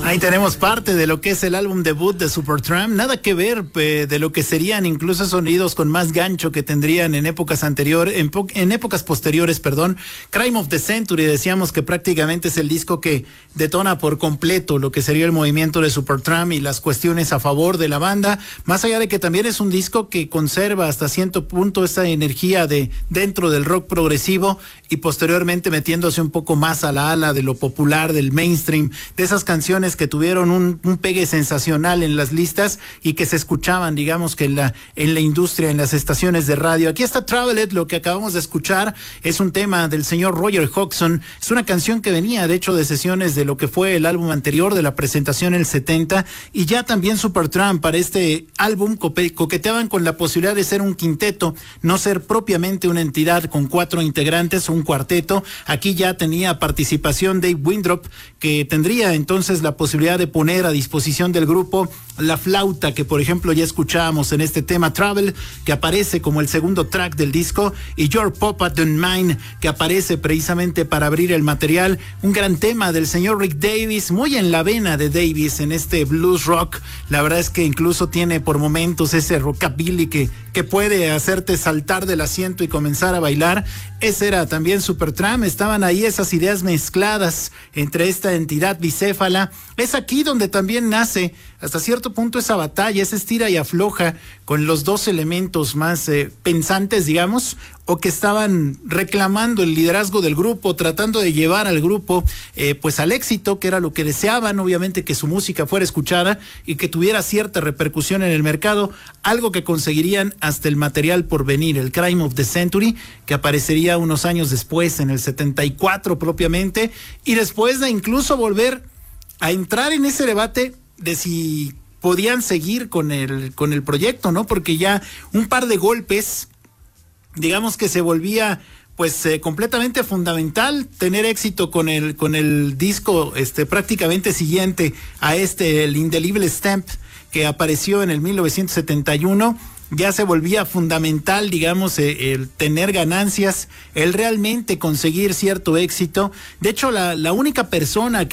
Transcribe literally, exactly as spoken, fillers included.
Ahí tenemos parte de lo que es el álbum debut de Supertramp, nada que ver eh, de lo que serían incluso sonidos con más gancho que tendrían en épocas anteriores, en, en épocas posteriores, perdón. Crime of the Century, decíamos que prácticamente es el disco que detona por completo lo que sería el movimiento de Supertramp y las cuestiones a favor de la banda, más allá de que también es un disco que conserva hasta cierto punto esa energía de dentro del rock progresivo y posteriormente metiéndose un poco más a la ala de lo popular, del mainstream, de esas canciones que tuvieron un, un pegue sensacional en las listas y que se escuchaban, digamos que en la, en la industria, en las estaciones de radio. Aquí está Travelet, lo que acabamos de escuchar es un tema del señor Roger Hodgson, es una canción que venía de hecho de sesiones de lo que fue el álbum anterior de la presentación el setenta, y ya también Supertramp para este álbum coqueteaban con la posibilidad de ser un quinteto, no ser propiamente una entidad con cuatro integrantes o un cuarteto. Aquí ya tenía participación Dave Windrop, que tendría entonces la posibilidad de poner a disposición del grupo la flauta que por ejemplo ya escuchábamos en este tema Travel, que aparece como el segundo track del disco, y Your Papa Don't Mind, que aparece precisamente para abrir el material. Un gran tema del señor Rick Davies, muy en la vena de Davies en este blues rock. La verdad es que incluso tiene por momentos ese rockabilly que, que puede hacerte saltar del asiento y comenzar a bailar. Ese era también Supertramp, estaban ahí esas ideas mezcladas entre esta entidad bicéfala. Es aquí donde también nace hasta cierto punto esa batalla, esa estira y afloja con los dos elementos más eh, pensantes, digamos, o que estaban reclamando el liderazgo del grupo, tratando de llevar al grupo eh, pues al éxito, que era lo que deseaban, obviamente que su música fuera escuchada y que tuviera cierta repercusión en el mercado, algo que conseguirían hasta el material por venir, el Crime of the Century, que aparecería unos años después, en el setenta y cuatro propiamente, y después de incluso volver a entrar en ese debate de si podían seguir con el, con el proyecto, ¿no? Porque ya un par de golpes, digamos que se volvía pues eh, completamente fundamental tener éxito con el, con el disco este prácticamente siguiente a este, el Indelible Stamp, que apareció en el mil novecientos setenta y uno. Ya se volvía fundamental, digamos, eh, el tener ganancias, el realmente conseguir cierto éxito. De hecho, la, la única persona que